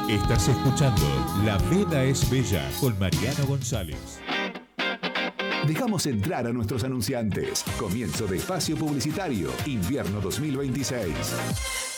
Estás escuchando La Veda es Bella con Mariano González. Dejamos entrar a nuestros anunciantes. Comienzo de espacio publicitario, invierno 2026.